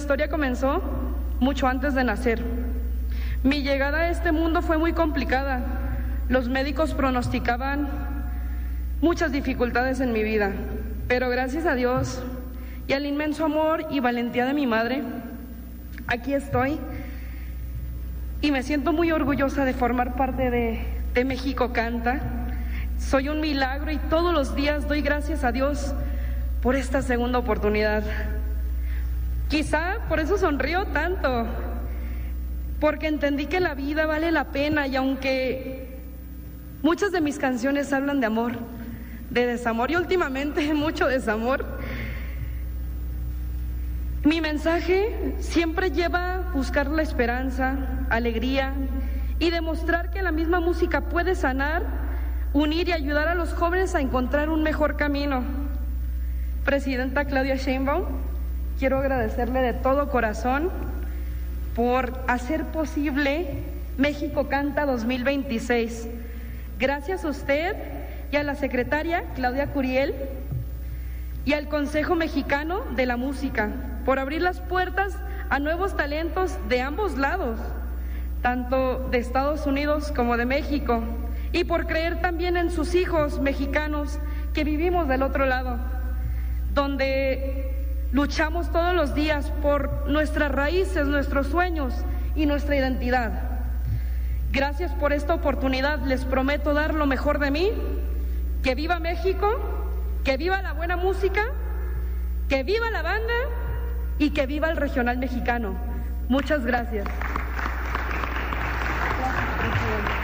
historia comenzó mucho antes de nacer. Mi llegada a este mundo fue muy complicada. Los médicos pronosticaban muchas dificultades en mi vida, pero gracias a Dios y al inmenso amor y valentía de mi madre, aquí estoy y me siento muy orgullosa de formar parte de México Canta. Soy un milagro y todos los días doy gracias a Dios por esta segunda oportunidad. Quizá por eso sonrío tanto, porque entendí que la vida vale la pena, y aunque muchas de mis canciones hablan de amor, de desamor y últimamente mucho desamor, mi mensaje siempre lleva a buscar la esperanza, alegría y demostrar que la misma música puede sanar, unir y ayudar a los jóvenes a encontrar un mejor camino. Presidenta Claudia Sheinbaum, quiero agradecerle de todo corazón por hacer posible México Canta 2026. Gracias a usted y a la secretaria Claudia Curiel y al Consejo Mexicano de la Música por abrir las puertas a nuevos talentos de ambos lados, tanto de Estados Unidos como de México, y por creer también en sus hijos mexicanos que vivimos del otro lado, donde luchamos todos los días por nuestras raíces, nuestros sueños y nuestra identidad. Gracias por esta oportunidad, les prometo dar lo mejor de mí. Que viva México, que viva la buena música, que viva la banda y que viva el regional mexicano. Muchas gracias. Gracias, presidente.